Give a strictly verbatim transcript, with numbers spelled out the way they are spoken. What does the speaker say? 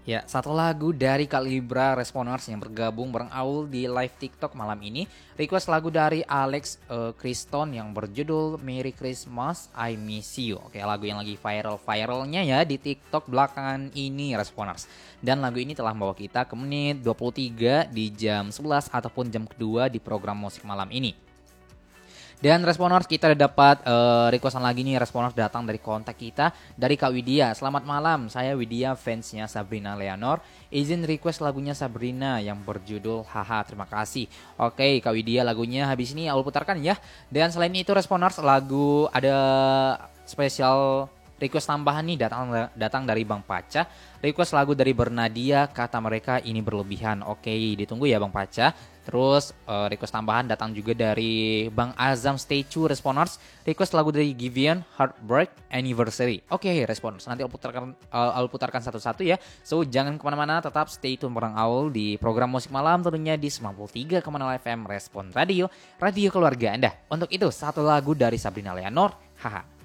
Ya, satu lagu dari Kalibra Responers yang bergabung bareng Aul di live TikTok malam ini. Request lagu dari Alex uh, Kriston yang berjudul Merry Christmas, I Miss You. Oke, lagu yang lagi viral-viralnya ya di TikTok belakangan ini Responers. Dan lagu ini telah membawa kita ke menit dua puluh tiga di jam sebelas ataupun jam kedua di program musik malam ini. Dan Responers kita udah dapat uh, requestan lagi nih. Responers datang dari kontak kita dari Kak Widya. Selamat malam, saya Widya, fansnya Sabrina Leonor. Izin request lagunya Sabrina yang berjudul Haha. Terima kasih. Oke Kak Widya, lagunya habis ini aku putarkan ya. Dan selain itu Responers, lagu ada spesial request tambahan nih datang datang dari Bang Paca. Request lagu dari Bernadia, kata mereka ini berlebihan. Oke, ditunggu ya Bang Paca. Terus uh, request tambahan datang juga dari Bang Azam Stay True Responers. Request lagu dari Givian Heartbreak Anniversary. Oke Responers, nanti I'll putarkan, uh, I'll putarkan satu-satu ya. So jangan kemana-mana, tetap stay tune bareng Aul di program musik malam tentunya di sembilan puluh tiga koma nol F M Respon Radio, radio keluarga Anda. Untuk itu satu lagu dari Sabrina Leonor, Haha.